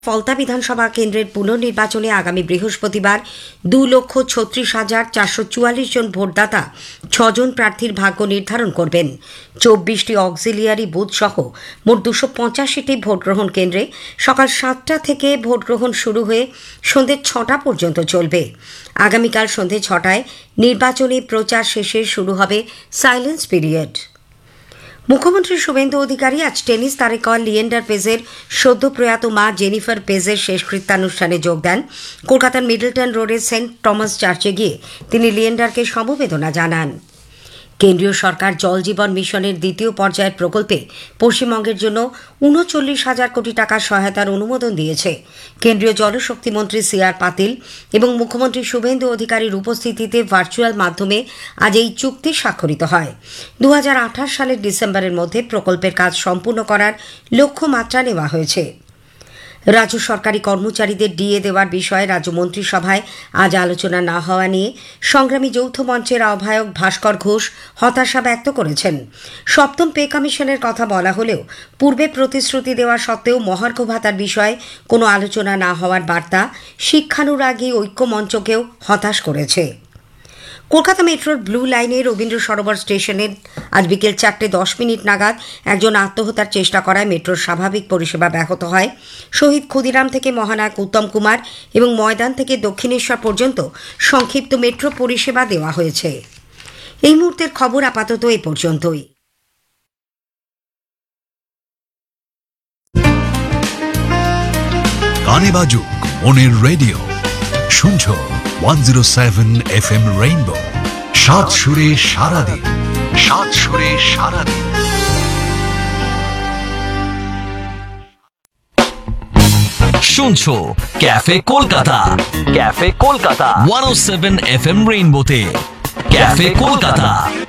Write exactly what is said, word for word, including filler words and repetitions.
ফলতা বিধানসভা কেন্দ্রের পুনর্নির্বাচনে আগামী বৃহস্পতিবার দু লক্ষ ছত্রিশ হাজার চারশো চুয়াল্লিশ জন ভোটদাতা ছজন প্রার্থীর ভাগ্য নির্ধারণ করবেন। চব্বিশটি অক্সিলিয়ারি বুথ সহ মোট দুশো পঁচাশিটি ভোটগ্রহণ কেন্দ্রে সকাল সাতটা থেকে ভোটগ্রহণ শুরু হয়ে সন্ধ্যে ছটা পর্যন্ত চলবে। আগামীকাল সন্ধ্যে ছটায় নির্বাচনী প্রচার শেষে শুরু হবে সাইলেন্স পিরিয়ড। মুখ্যমন্ত্রী শুভেন্দু অধিকারী আজ টেনিস তারকা লিয়েন্ডার পেজের সদ্য প্রয়াত মা জেনিফার পেজের শেষকৃত্যানুষ্ঠানে যোগ দেন। কলকাতার মিডলটন রোডের সেন্ট টমাস চার্চে গিয়ে তিনি লিয়েন্ডারকে সমবেদনা জানান। কেন্দ্রীয় সরকার জল জীবন মিশনের দ্বিতীয় পর্যায়ের প্রকল্পে পশ্চিমবঙ্গের জন্য উনচল্লিশ হাজার কোটি টাকার সহায়তার অনুমোদন দিয়েছে। কেন্দ্রীয় জলশক্তি মন্ত্রী সি আর পাতিল এবং মুখ্যমন্ত্রী শুভেন্দু অধিকারীর উপস্থিতিতে ভার্চুয়াল মাধ্যমে আজ এই চুক্তি স্বাক্ষরিত হয়। দু হাজার আঠাশ সালের ডিসেম্বরের মধ্যে প্রকল্পের কাজ সম্পূর্ণ করার লক্ষ্যমাত্রা নেওয়া হয়েছে। রাজ্য সরকারি কর্মচারীদের ডিএ দেওয়ার বিষয়ে রাজ্য মন্ত্রিসভায় আজ আলোচনা না হওয়া নিয়ে সংগ্রামী যৌথ মঞ্চের আহ্বায়ক ভাস্কর ঘোষ হতাশা ব্যক্ত করেছেন। সপ্তম পে কমিশনের কথা বলা হলেও পূর্বে প্রতিশ্রুতি দেওয়া সত্ত্বেও মহার্ঘ ভাতার বিষয়ে কোনো আলোচনা না হওয়ার বার্তা শিক্ষানুরাগী ঐক্যমঞ্চকেও হতাশ করেছে। কলকাতা মেট্রোর ব্লু লাইনে রবীন্দ্র সরোবর স্টেশনের আজ বিকেল চারটে দশ মিনিট নাগাদ একজন আত্মহত্যার চেষ্টা করায় মেট্রোর স্বাভাবিক পরিষেবা ব্যাহত হয়। শহীদ ক্ষুদিরাম থেকে মহানায়ক উত্তম কুমার এবং ময়দান থেকে দক্ষিণেশ্বর পর্যন্ত সংক্ষিপ্ত মেট্রো পরিষেবা দেওয়া হয়েছে। এই মুহূর্তের খবর আপাতত এ পর্যন্তই। গানে বাজুক মনের রেডিও, শুনছো one zero seven F M rainbow. সাত সুরে সারাদিন, সাত সুরে সারাদিন। শুনছো cafe Kolkata, cafe Kolkata one ও seven F M রেইনবোতে। Cafe Kolkata.